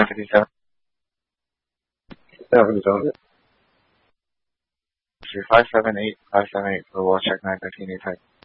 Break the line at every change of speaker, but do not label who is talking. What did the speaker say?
957.
Yeah, what is it?
578 for wall check 915 type.